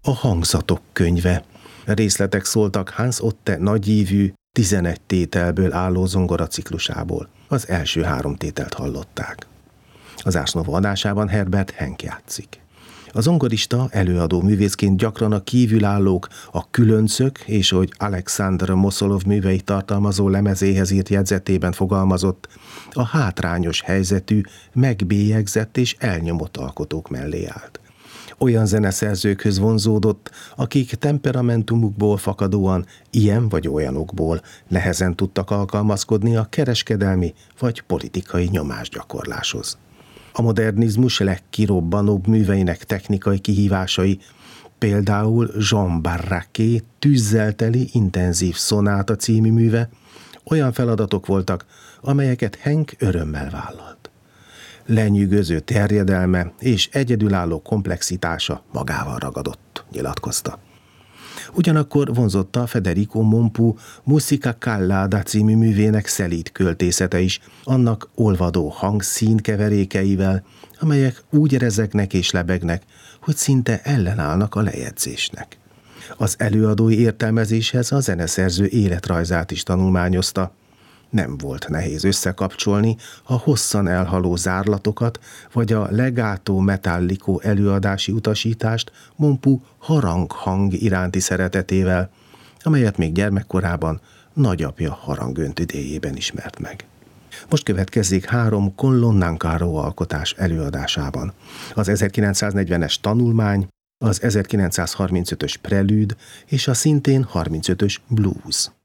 A hangzatok könyve. Részletek szóltak Hans Otte nagyívű, 11 tételből álló zongoraciklusából. Az első 3 tételt hallották. Az Ars Nova adásában Herbert Henk játszik. A zongorista előadó művészként gyakran a kívülállók, a különcök és ahogy Alexander Moszolov műveit tartalmazó lemezéhez írt jegyzetében fogalmazott, a hátrányos helyzetű, megbélyegzett és elnyomott alkotók mellé állt. Olyan zeneszerzőkhöz vonzódott, akik temperamentumukból fakadóan ilyen vagy olyanokból nehezen tudtak alkalmazkodni a kereskedelmi vagy politikai nyomásgyakorláshoz. A modernizmus legkirobbanóbb műveinek technikai kihívásai, például Jean Barraqué Tűzzel teli intenzív szonáta című műve, olyan feladatok voltak, amelyeket Henk örömmel vállalt. Lenyűgöző terjedelme és egyedülálló komplexitása magával ragadott, nyilatkozta. Ugyanakkor vonzotta Federico Mompu Musica Callada című művének szelíd költészete is, annak olvadó hangszínkeverékeivel, amelyek úgy rezegnek és lebegnek, hogy szinte ellenállnak a lejegyzésnek. Az előadói értelmezéshez a zeneszerző életrajzát is tanulmányozta. Nem volt nehéz összekapcsolni a hosszan elhaló zárlatokat, vagy a legato metallico előadási utasítást Mompu haranghang iránti szeretetével, amelyet még gyermekkorában nagyapja harangöntüdéjében ismert meg. Most következzék 3 Collonnancaro alkotás előadásában. Az 1940-es tanulmány, az 1935-ös prelűd és a szintén 35-ös blues.